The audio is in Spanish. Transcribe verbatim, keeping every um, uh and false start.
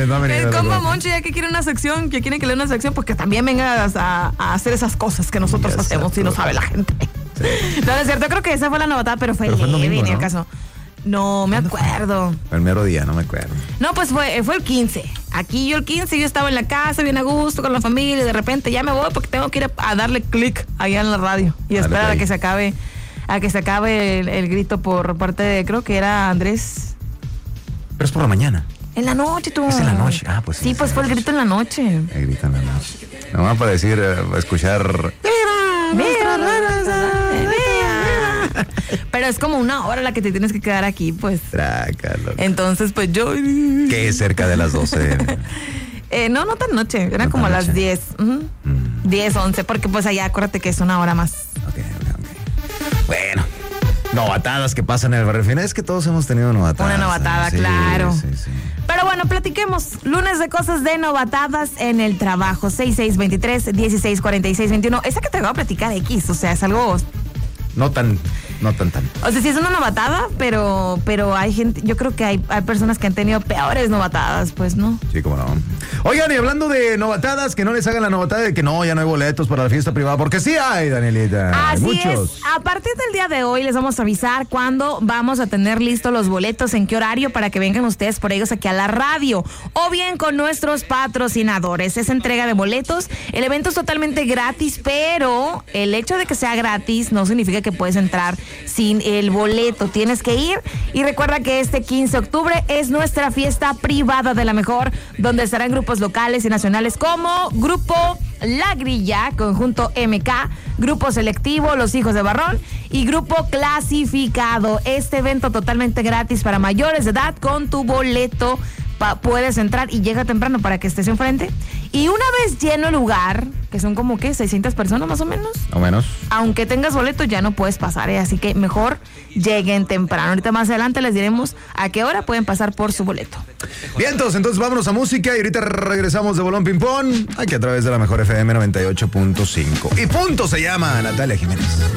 no ha venido. El compa Moncho, ya que quiere una sección, que quiere que lea una sección, pues que también vengas a, a hacer esas cosas que nosotros ya hacemos y no sabe la gente. Sí. No, no es cierto, creo que esa fue la novatada, pero fue, pero fue el domingo, ni el caso. No, me acuerdo. El mero día, no me acuerdo. No, pues fue, fue el quince. Aquí yo el quince, yo estaba en la casa, bien a gusto, con la familia, y de repente ya me voy porque tengo que ir a, a darle clic allá en la radio y Dale esperar play. a que se acabe, a que se acabe el, el grito por parte de, creo que era Andrés. Pero es por la mañana. En la noche, tú. Es en la noche. Ah, pues sí. Sí, pues fue el grito en la noche. El grito en la noche. No va para decir, uh, escuchar. Mira, mira, mira. Pero es como una hora la que te tienes que quedar aquí, pues. Trácalo. Entonces, pues yo. ¿Qué es cerca de las doce? eh, no, no tan noche. Eran no como a las diez. Uh-huh. Mm. diez, once, porque pues allá acuérdate que es una hora más. Ok, ok, ok. Bueno. Novatadas que pasan en el barrio final. Es que todos hemos tenido novatadas. Una novatada, sí, claro. Sí, sí. Pero bueno, platiquemos. Lunes de cosas de novatadas en el trabajo. seis seis veintitrés, dieciséis cuarenta y seis veintiuno. Esa que te acabo de platicar X, o sea, es algo... No tan, no tan, tan. O sea, sí es una novatada, pero, pero hay gente, yo creo que hay, hay personas que han tenido peores novatadas, pues, ¿no? Sí, cómo no. Oigan, y hablando de novatadas, que no les hagan la novatada de que no, ya no hay boletos para la fiesta privada, porque sí hay, Danielita. Así muchos. es. A partir del día de hoy les vamos a avisar cuándo vamos a tener listos los boletos, en qué horario, para que vengan ustedes por ellos aquí a la radio, o bien con nuestros patrocinadores. Es entrega de boletos. El evento es totalmente gratis, pero el hecho de que sea gratis no significa que que puedes entrar sin el boleto. Tienes que ir y recuerda que este quince de octubre es nuestra fiesta privada de la mejor, donde estarán grupos locales y nacionales como Grupo La Grilla, Conjunto M K, Grupo Selectivo, Los Hijos de Barrón y Grupo Clasificado. Este evento totalmente gratis para mayores de edad. Con tu boleto pa- puedes entrar y llega temprano para que estés enfrente. Y una vez lleno el lugar, que son como que seiscientas personas más o menos. O menos. Aunque tengas boleto ya no puedes pasar, ¿eh? Así que mejor lleguen temprano. Ahorita más adelante les diremos a qué hora pueden pasar por su boleto. Bien, entonces, entonces vámonos a música y ahorita regresamos de Bolón Ping Pong, aquí a través de la mejor F M noventa y ocho punto cinco. Y punto se llama Natalia Jiménez.